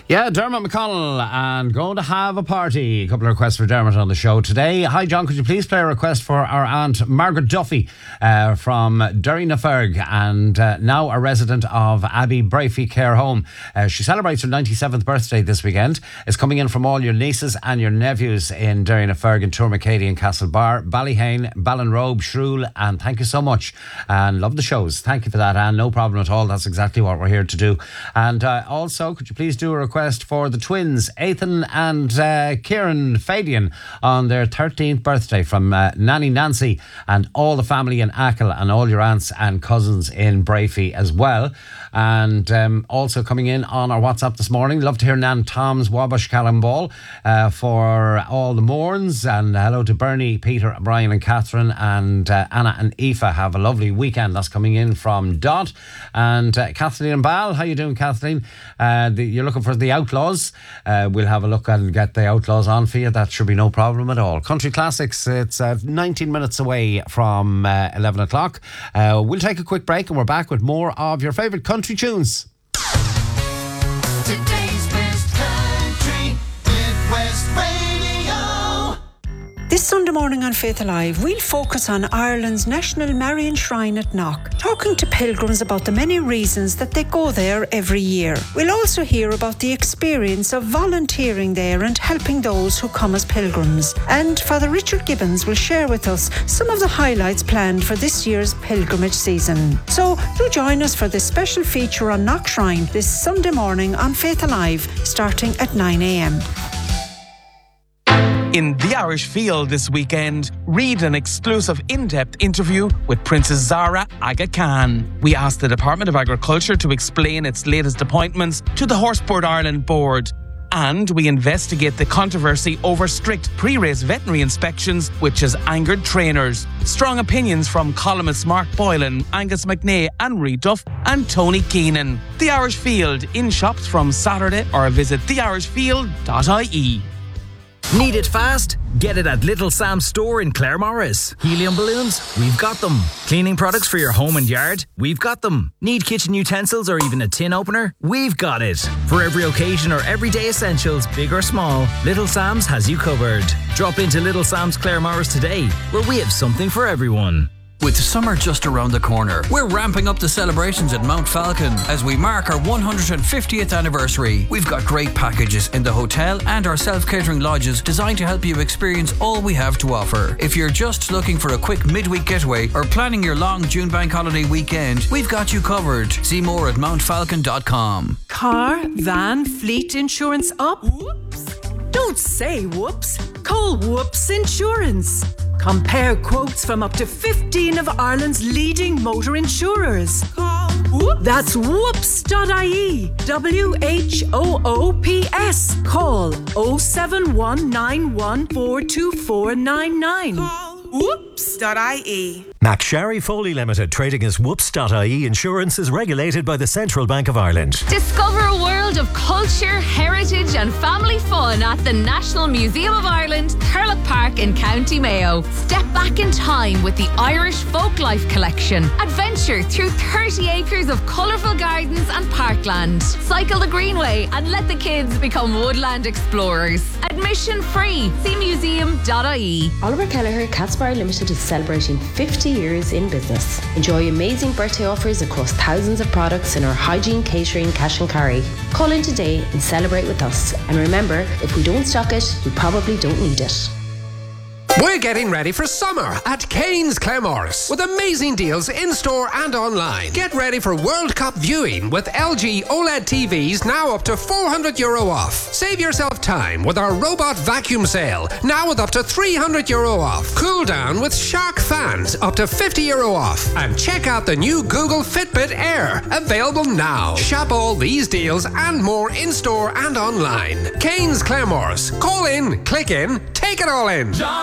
Yeah, Dermot McConnell and going to have a party. A couple of requests for Dermot on the show today. Hi John, could you please play a request for our aunt Margaret Duffy from Derrynaferg and now a resident of Abbey Brafey Care Home. She celebrates her 97th birthday this weekend. It's coming in from all your nieces and your nephews in Derrynaferg and Tourmacady and Castlebar, Ballyhane, Ballinrobe, Shrule, and thank you so much and love the shows. Thank you for that, Anne. No problem at all. That's exactly what we're here to do. And also, could you please do a request for the twins, Ethan and Kieran Fadian, on their 13th birthday from Nanny Nancy and all the family in Achill and all your aunts and cousins in Brafey as well. And also coming in on our WhatsApp this morning, love to hear Nan Tom's Wabash Callamball for all the Mourns, and hello to Bernie, Peter, Brian and Catherine, and Anna and Aoife. Have a lovely weekend. That's coming in from Dot. And Kathleen and Bal, how you doing, Kathleen? You're looking for the Outlaws. We'll have a look and get the Outlaws on for you. That should be no problem at all. Country Classics, it's 19 minutes away from 11 o'clock. We'll take a quick break and we're back with more of your favourite country tunes. Today's best country with West Radio. This Sunday morning on Faith Alive, we'll focus on Ireland's National Marian Shrine at Knock, talking to pilgrims about the many reasons that they go there every year. We'll also hear about the experience of volunteering there and helping those who come as pilgrims. And Father Richard Gibbons will share with us some of the highlights planned for this year's pilgrimage season. So do join us for this special feature on Knock Shrine this Sunday morning on Faith Alive, starting at 9 a.m. In The Irish Field this weekend, read an exclusive in-depth interview with Princess Zara Aga Khan. We asked the Department of Agriculture to explain its latest appointments to the Horseboard Ireland board. And we investigate the controversy over strict pre-race veterinary inspections, which has angered trainers. Strong opinions from columnists Mark Boylan, Angus McNay, Anne-Marie Duff and Tony Keenan. The Irish Field, in shops from Saturday, or visit theirishfield.ie. Need it fast? Get it at Little Sam's store in Claremorris. Helium balloons? We've got them. Cleaning products for your home and yard? We've got them. Need kitchen utensils or even a tin opener? We've got it. For every occasion or everyday essentials, big or small, Little Sam's has you covered. Drop into Little Sam's Claremorris today, where we have something for everyone. With summer just around the corner, we're ramping up the celebrations at Mount Falcon as we mark our 150th anniversary. We've got great packages in the hotel and our self-catering lodges designed to help you experience all we have to offer. If you're just looking for a quick midweek getaway or planning your long June bank holiday weekend, we've got you covered. See more at mountfalcon.com. Car, van, fleet insurance up? Whoops. Don't say whoops. Call Whoops Insurance. Compare quotes from up to 15 of Ireland's leading motor insurers. Call Whoops. That's whoops.ie. WHOOPS. Call 07191424499. Call whoops.ie. McSharry Foley Limited, trading as Whoops.ie Insurance, is regulated by the Central Bank of Ireland. Discover a world of culture, heritage and family fun at the National Museum of Ireland, Thurlock Park in County Mayo. Step back in time with the Irish Folklife Collection. Adventure through 30 acres of colourful gardens and parkland. Cycle the Greenway and let the kids become woodland explorers. Admission free. See museum.ie. Oliver Kelleher Catsbar Limited is celebrating 50 years in business. Enjoy amazing birthday offers across thousands of products in our hygiene, catering, cash and carry. Call in today and celebrate with us. And remember, if we don't stock it, we probably don't need it. We're getting ready for summer at Kane's Claremorris with amazing deals in-store and online. Get ready for World Cup viewing with LG OLED TVs now up to €400 off. Save yourself time with our robot vacuum sale, now with up to €300 off. Cool down with Shark fans, up to €50 off. And check out the new Google Fitbit Air, available now. Shop all these deals and more in-store and online. Kane's Claremorris. Call in, click in, take it all in.